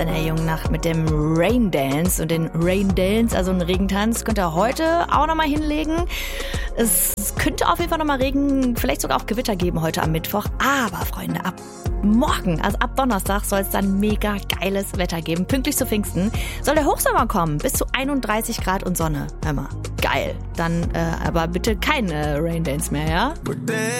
In der jungen Nacht mit dem Rain Dance und den Rain Dance, also einen Regentanz, könnt ihr heute auch nochmal hinlegen. Es könnte auf jeden Fall nochmal Regen, vielleicht sogar auch Gewitter geben heute am Mittwoch. Aber Freunde, ab morgen, also ab Donnerstag, soll es dann mega geiles Wetter geben. Pünktlich zu Pfingsten soll der Hochsommer kommen, bis zu 31 Grad und Sonne. Hör mal, geil. Dann aber bitte kein Rain Dance mehr, ja?